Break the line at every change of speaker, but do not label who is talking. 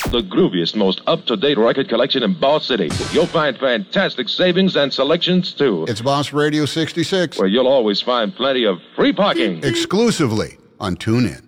The grooviest, most up-to-date record collection in Boss City. You'll find fantastic savings and selections, too.
It's Boss Radio 66.
Where you'll always find plenty of free parking.
Exclusively on TuneIn.